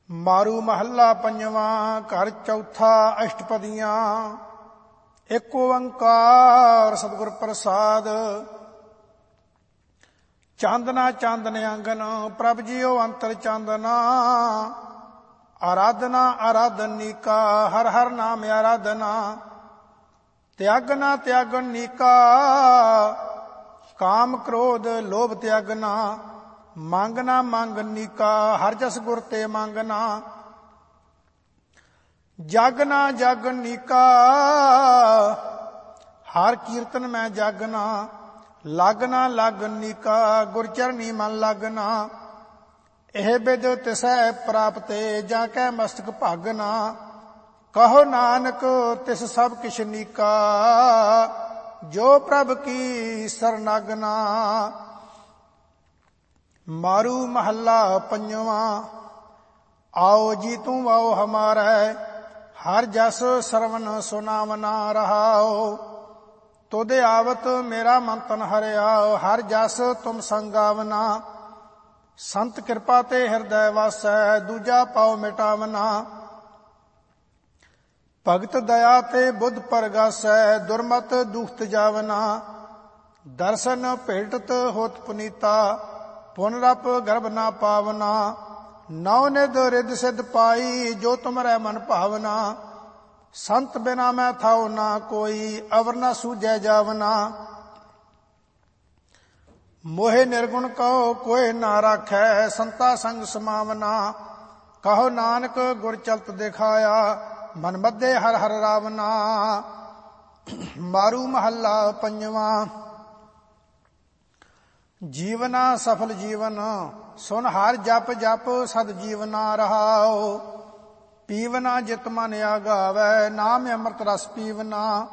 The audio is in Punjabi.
ਮਾਰੂ ਮਹੱਲਾ ਪੰਜਵਾਂ। ਘਰ ਚੌਥਾ। ਅਸ਼ਟਪਦੀਆਂ। ਏਕ ਓੰਕਾਰ ਸਤਿਗੁਰ ਪ੍ਰਸਾਦ। ਚਾਂਦਨਾ ਚਾਂਦਨ ਆਂਗਨ ਪ੍ਰਭ ਜੀਓ ਅੰਤਰ ਚਾਂਦਨਾ। ਆਰਾਧਨਾ ਆਰਾਧਨੀਕਾ ਹਰ ਹਰ ਨਾਮ ਆਰਾਧਨਾ। ਤਿਆਗਨਾ ਤਿਆਗਨੀਕਾ ਕਾਮ ਕ੍ਰੋਧ ਲੋਭ ਤਿਆਗਨਾ। ਮੰਗਨਾ ਮੰਗਨੀਕਾ ਹਰ ਜਸ ਗੁਰ ਤੇ ਮੰਗਨਾ। ਜਾਗਨਾ ਜਾਗਨੀਕਾ ਹਰ ਕੀਰਤਨ ਮੈਂ ਜਾਗਨਾ। ਲਾਗਨਾ ਲਾਗਨੀਕਾ ਗੁਰ ਚਰਨੀ ਮਨ ਲਾਗਨਾ। ਇਹ ਬਿਦ ਤਿਸੈ ਪ੍ਰਾਪਤੇ ਜਾਂ ਕੈ ਮਸਤਕ ਭਾਗਨਾ। ਕਹੋ ਨਾਨਕ ਤਿਸ ਸਭ ਕਿਛ ਨੀਕਾ ਜੋ ਪ੍ਰਭ ਕੀ ਸਰਨਾਗਨਾ। ਮਾਰੂ ਮਹੱਲਾ ਪੰਜਵਾਂ। ਆਓ ਜੀ ਤੂੰ ਆਓ ਹਮਾਰੇ ਹਰ ਜਸ ਸਰਵਨ ਸੁਨਾਵਨਾ ਰਹਾਓ। ਤੁਧ ਆਵਤ ਮੇਰਾ ਮਨ ਤਨ ਹਰਿਆ ਹਰ ਜਸ ਤੁਮ ਸੰਗਾਵਨਾ। ਸੰਤ ਕਿਰਪਾ ਤੇ ਹਿਰਦੈ ਵਾਸੈ ਦੂਜਾ ਪਾਉ ਮਿਟਾਵਨਾ। ਭਗਤ ਦਇਆ ਤੇ ਬੁੱਧ ਪਰਗਾਸੈ ਦੁਰਮਤ ਦੁਖਤ ਜਾਵਨਾ। ਦਰਸ਼ਨ ਭੇਟਤ ਹੋਤ ਪੁਨੀਤਾ ਪੁਨਰਪ ਗਰਭ ਨਾ ਪਾਵਨਾ। ਨੌ ਨਿਧ ਰਿਧ ਸਿਧ ਪਾਈ ਜੋ ਤੁਮਰੈ ਮਨ ਭਾਵਨਾ। ਸੰਤ ਬਿਨਾ ਮੈਂ ਥਾਉ ਨਾ ਕੋਈ ਅਵਰ ਨਾ ਸੂਝੈ ਜਾਵਨਾ। ਮੋਹਿ ਨਿਰਗੁਣ ਕਹੋ ਕੋਇ ਨਾ ਰਾਖੈ ਸੰਤਾ ਸੰਗ ਸਮਾਵਨਾ। ਕਹੋ ਨਾਨਕ ਗੁਰ ਚਲਤ ਦਿਖਾਇਆ ਮਨ ਮੱਧੇ ਹਰ ਹਰ ਰਾਵਨਾ। ਮਾਰੂ ਮਹੱਲਾ ਪੰਜਵਾਂ। ਜੀਵਨਾ ਸਫਲ ਜੀਵਨ ਸੁਨ ਹਰ ਜਪ ਜਪ ਸਦ ਜੀਵਨਾ ਰਹਾਓ। ਪੀਵਨਾ ਜਿਤ ਮਨ ਆਗਾਵੈ ਨਾਮ ਅੰਮ੍ਰਿਤ ਰਸ ਪੀਵਨਾ।